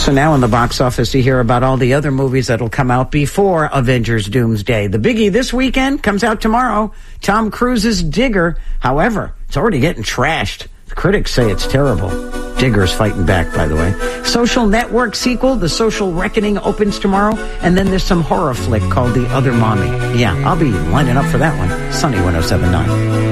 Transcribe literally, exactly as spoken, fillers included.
So now in the box office, you hear about all the other movies that'll come out before Avengers Doomsday. The biggie this weekend comes out tomorrow, Tom Cruise's Digger. However, it's already getting trashed. The critics say it's terrible. Digger's fighting back, by the way. Social Network sequel, The Social Reckoning, opens tomorrow. And then there's some horror flick called The Other Mommy. Yeah, I'll be lining up for that one. Sunny one oh seven point nine.